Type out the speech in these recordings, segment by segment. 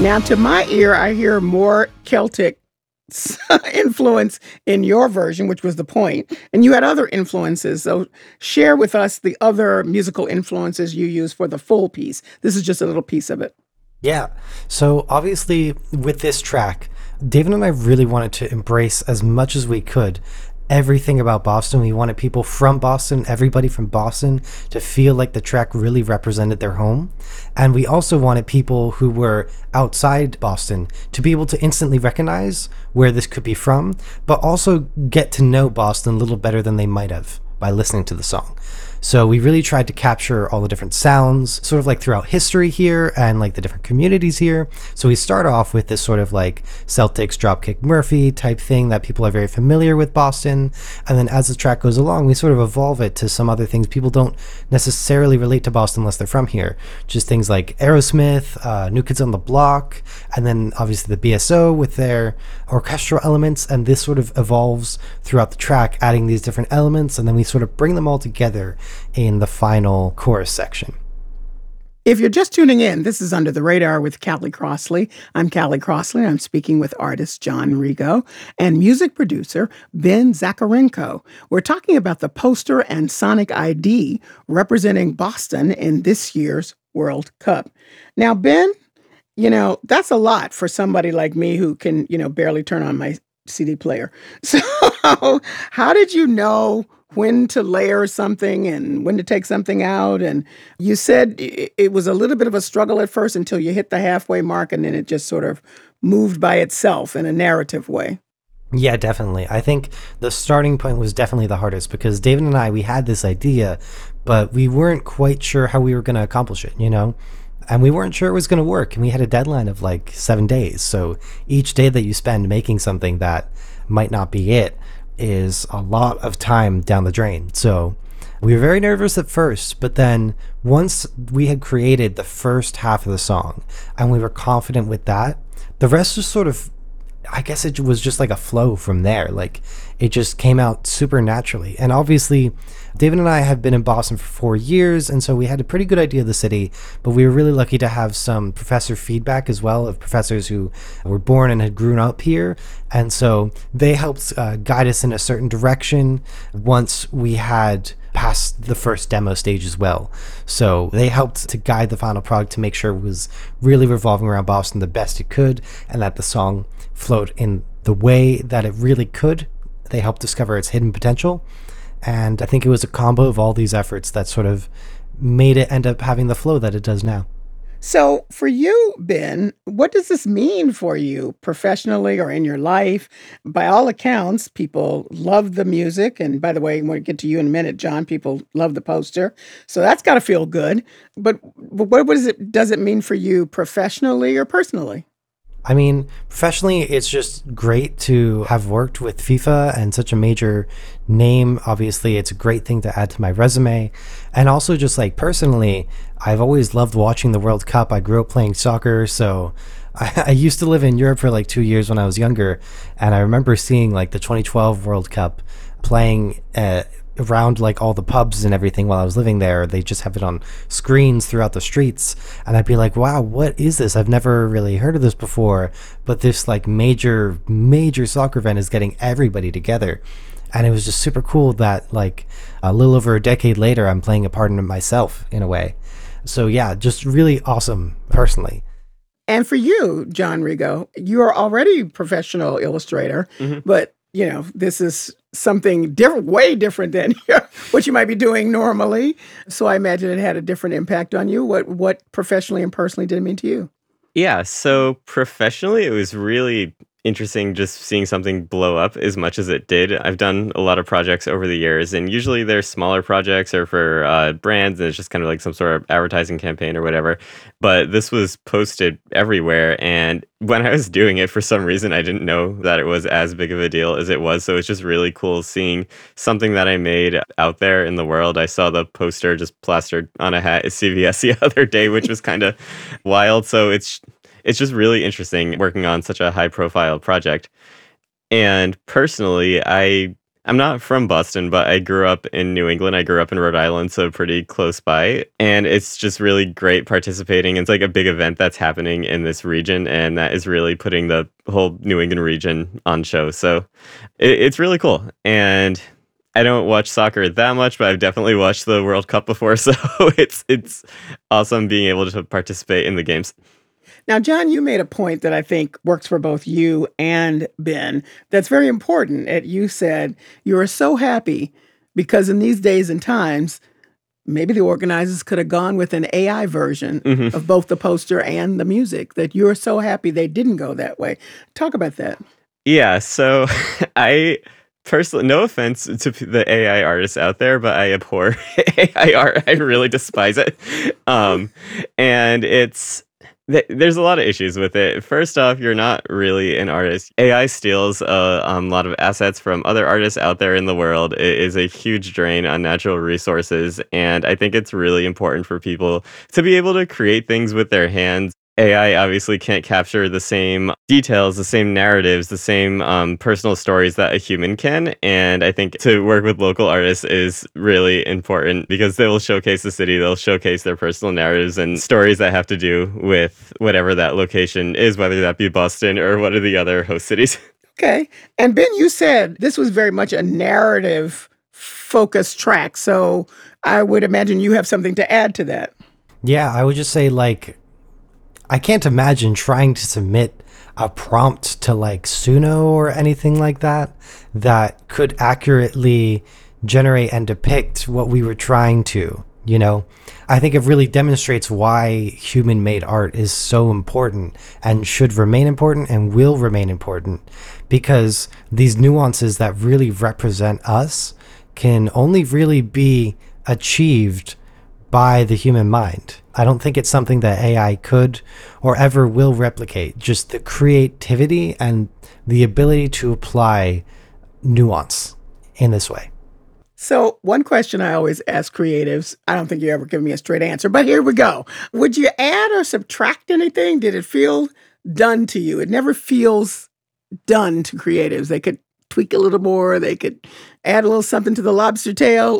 Now, to my ear, I hear more Celtic influence in your version, which was the point, and you had other influences. So share with us the other musical influences you use for the full piece. This is just a little piece of it. Yeah. So obviously with this track, David and I really wanted to embrace as much as we could everything about Boston. We wanted people from Boston, everybody from Boston, to feel like the track really represented their home. And we also wanted people who were outside Boston to be able to instantly recognize where this could be from, but also get to know Boston a little better than they might have by listening to the song. So we really tried to capture all the different sounds, sort of like throughout history here and like the different communities here. So we start off with this sort of like Celtics Dropkick Murphy type thing that people are very familiar with Boston. And then as the track goes along, we sort of evolve it to some other things people don't necessarily relate to Boston unless they're from here. Just things like Aerosmith, New Kids on the Block, and then obviously the BSO with their orchestral elements. And this sort of evolves throughout the track, adding these different elements. And then we sort of bring them all together in the final chorus section. If you're just tuning in, this is Under the Radar with Callie Crossley. I'm Callie Crossley. I'm speaking with artist John Rigo and music producer Ben Zackarenko. We're talking about the poster and sonic ID representing Boston in this year's World Cup. Now, Ben, that's a lot for somebody like me who can, barely turn on my CD player. So how did you know when to layer something and when to take something out? And you said it was a little bit of a struggle at first until you hit the halfway mark, and then it just sort of moved by itself in a narrative way. Yeah, definitely. I think the starting point was definitely the hardest because David and I, we had this idea, but we weren't quite sure how we were going to accomplish it, And we weren't sure it was going to work. And we had a deadline of like 7 days. So each day that you spend making something that might not be it is a lot of time down the drain. So we were very nervous at first, but then once we had created the first half of the song and we were confident with that, the rest was sort of, I guess it was just like a flow from there. Like it just came out super naturally. And obviously David and I have been in Boston for 4 years, and so we had a pretty good idea of the city, but we were really lucky to have some professor feedback as well of professors who were born and had grown up here. And so they helped guide us in a certain direction once we had passed the first demo stage as well. So they helped to guide the final product to make sure it was really revolving around Boston the best it could, and that the song flowed in the way that it really could. They helped discover its hidden potential. And I think it was a combo of all these efforts that sort of made it end up having the flow that it does now. So for you, Ben, what does this mean for you professionally or in your life? By all accounts, people love the music. And by the way, when we get to you in a minute, John, people love the poster. So that's got to feel good. But what does it mean for you professionally or personally? I mean, professionally, it's just great to have worked with FIFA and such a major name. Obviously, it's a great thing to add to my resume. And also just like personally, I've always loved watching the World Cup. I grew up playing soccer, so I used to live in Europe for like 2 years when I was younger. And I remember seeing like the 2012 World Cup playing around like all the pubs and everything while I was living there. They just have it on screens throughout the streets, and I'd be like, wow, what is this? I've never really heard of this before, but this like major soccer event is getting everybody together. And it was just super cool that like a little over a decade later I'm playing a part in it myself in a way. So yeah, just really awesome personally. And for you, John Rigo, you're already a professional illustrator, but this is something different, way different than what you might be doing normally. So I imagine it had a different impact on you. What professionally and personally did it mean to you? Yeah, so professionally, it was really interesting just seeing something blow up as much as it did. I've done a lot of projects over the years, and usually they're smaller projects or for brands, and it's just kind of like some sort of advertising campaign or whatever. But this was posted everywhere, and when I was doing it, for some reason, I didn't know that it was as big of a deal as it was. So it's just really cool seeing something that I made out there in the world. I saw the poster just plastered on a hat at CVS the other day, which was kind of wild. So it's just really interesting working on such a high profile project. And personally, I I'm not from Boston, but I grew up in New England. I grew up in Rhode Island, so pretty close by. And it's just really great participating. It's like a big event that's happening in this region, and that is really putting the whole New England region on show. So it's really cool. And I don't watch soccer that much, but I've definitely watched the World Cup before. So it's awesome being able to participate in the games. Now, John, you made a point that I think works for both you and Ben. That's very important. You said you are so happy because in these days and times, maybe the organizers could have gone with an AI version of both the poster and the music, that you're so happy they didn't go that way. Talk about that. Yeah, so I personally, no offense to the AI artists out there, but I abhor AI art. I really despise it. And there's a lot of issues with it. First off, you're not really an artist. AI steals a lot of assets from other artists out there in the world. It is a huge drain on natural resources, and I think it's really important for people to be able to create things with their hands. AI obviously can't capture the same details, the same narratives, the same personal stories that a human can. And I think to work with local artists is really important because they will showcase the city, they'll showcase their personal narratives and stories that have to do with whatever that location is, whether that be Boston or one of the other host cities. Okay. And Ben, you said this was very much a narrative focused track. So I would imagine you have something to add to that. Yeah, I would just say, like, I can't imagine trying to submit a prompt to like Suno or anything like that that could accurately generate and depict what we were trying to, you know? I think it really demonstrates why human-made art is so important and should remain important and will remain important, because these nuances that really represent us can only really be achieved by the human mind. I don't think it's something that AI could or ever will replicate, just the creativity and the ability to apply nuance in this way. So one question I always ask creatives, I don't think you ever give me a straight answer, but here we go. Would you add or subtract anything? Did it feel done to you? It never feels done to creatives. They could tweak a little more. They could add a little something to the lobster tail.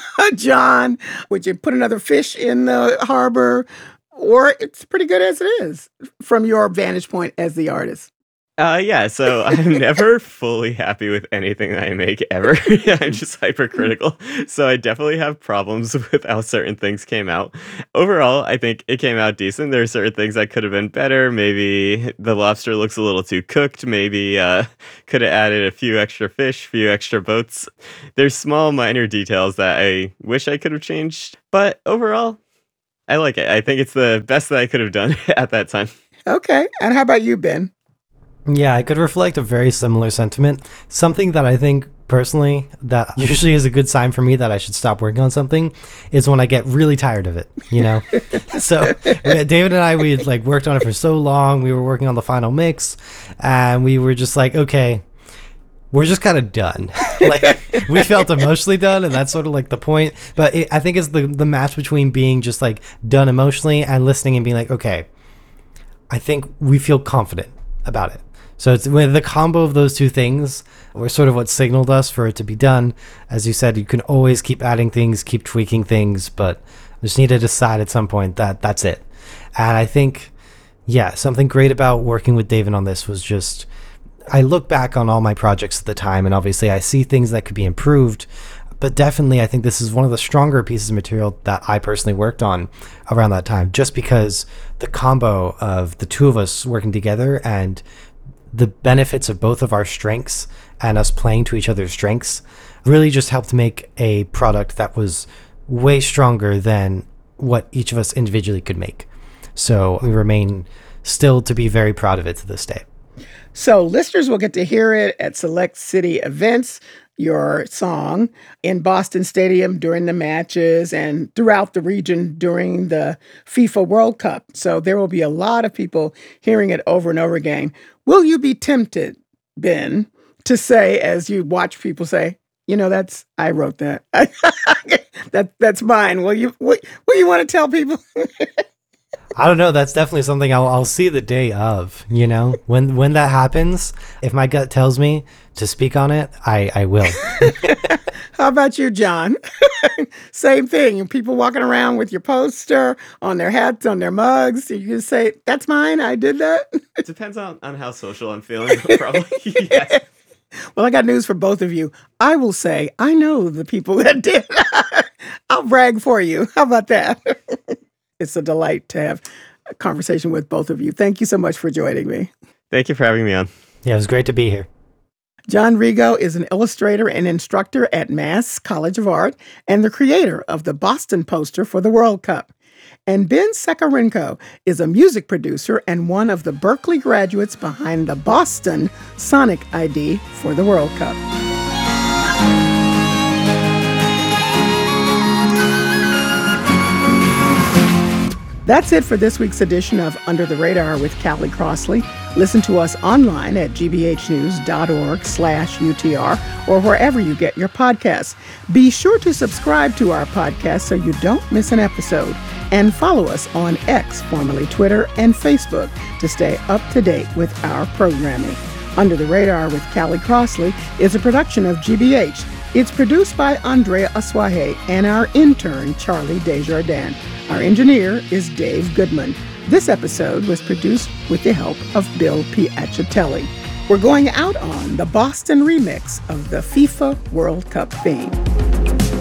John, would you put another fish in the harbor? Or it's pretty good as it is from your vantage point as the artist? Yeah, so I'm never fully happy with anything that I make ever. I'm just hypercritical. So I definitely have problems with how certain things came out. Overall, I think it came out decent. There are certain things that could have been better. Maybe the lobster looks a little too cooked. Maybe could have added a few extra fish, few extra boats. There's small, minor details that I wish I could have changed. But overall, I like it. I think it's the best that I could have done at that time. Okay. And how about you, Ben? Yeah, I could reflect a very similar sentiment. Something that I think personally that usually is a good sign for me that I should stop working on something is when I get really tired of it, you know? So David and I, we had like worked on it for so long. We were working on the final mix and we were just like, okay, we're just kind of done. Like we felt emotionally done, and that's sort of like the point. But I think it's the match between being just like done emotionally and listening and being like, okay, I think we feel confident about it. So it's with the combo of those two things were sort of what signaled us for it to be done. As you said, you can always keep adding things, keep tweaking things, but just need to decide at some point that that's it. And I think, yeah, something great about working with David on this was just, I look back on all my projects at the time, and obviously I see things that could be improved, but definitely I think this is one of the stronger pieces of material that I personally worked on around that time, just because the combo of the two of us working together and the benefits of both of our strengths and us playing to each other's strengths really just helped make a product that was way stronger than what each of us individually could make. So we remain still to be very proud of it to this day. So listeners will get to hear it at select city events, your song in Boston Stadium during the matches and throughout the region during the FIFA World Cup. So there will be a lot of people hearing it over and over again. Will you be tempted, Ben, to say, as you watch people say, you know, I wrote that. That's mine. Will you want to tell people? I don't know. That's definitely something I'll see the day of, when that happens. If my gut tells me to speak on it, I will. How about you, John? Same thing. People walking around with your poster on their hats, on their mugs. You just say, that's mine. I did that. It depends on how social I'm feeling, probably. Yes. Well, I got news for both of you. I will say, I know the people that did. I'll brag for you. How about that? It's a delight to have a conversation with both of you. Thank you so much for joining me. Thank you for having me on. Yeah, it was great to be here. John Rigo is an illustrator and instructor at Mass College of Art and the creator of the Boston poster for the World Cup. And Ben Sakarenko is a music producer and one of the Berklee graduates behind the Boston Sonic ID for the World Cup. That's it for this week's edition of Under the Radar with Callie Crossley. Listen to us online at gbhnews.org/UTR or wherever you get your podcasts. Be sure to subscribe to our podcast so you don't miss an episode. And follow us on X, formerly Twitter, and Facebook to stay up to date with our programming. Under the Radar with Callie Crossley is a production of GBH. It's produced by Andrea Aswahe and our intern, Charlie Desjardins. Our engineer is Dave Goodman. This episode was produced with the help of Bill Piacatelli. We're going out on the Boston remix of the FIFA World Cup theme.